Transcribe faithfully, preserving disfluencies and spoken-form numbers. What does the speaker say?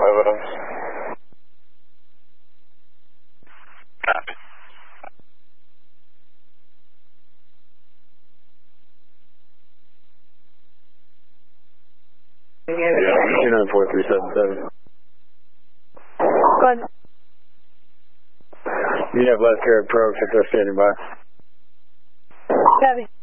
evidence. Copy. Yeah, two nine four three seven seven. Go ahead. You have left here at Pro, if they're standing by. Copy.